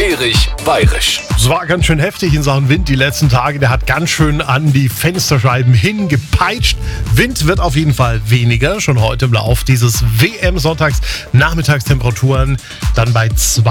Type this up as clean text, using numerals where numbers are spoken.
Erich Bayerisch. Es war ganz schön heftig in Sachen Wind die letzten Tage. Der hat ganz schön an die Fensterscheiben hingepeitscht. Wind wird auf jeden Fall weniger, schon heute im Lauf dieses WM-Sonntags. Nachmittagstemperaturen dann bei 2